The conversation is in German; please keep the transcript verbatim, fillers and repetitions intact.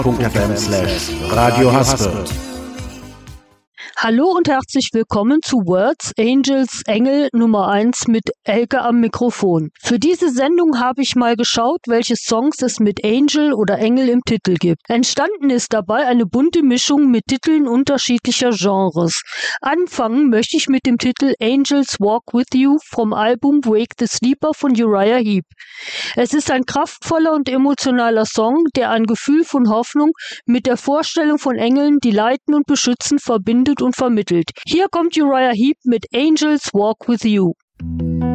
fm slash Radio Haspe. Hallo und herzlich willkommen zu Words, Angels, Engel Nummer eins mit Elke am Mikrofon. Für diese Sendung habe ich mal geschaut, welche Songs es mit Angel oder Engel im Titel gibt. Entstanden ist dabei eine bunte Mischung mit Titeln unterschiedlicher Genres. Anfangen möchte ich mit dem Titel Angels Walk With You vom Album Wake the Sleeper von Uriah Heep. Es ist ein kraftvoller und emotionaler Song, der ein Gefühl von Hoffnung mit der Vorstellung von Engeln, die leiten und beschützen, verbindet und vermittelt. Hier kommt Uriah Heep mit Angels Walk With You.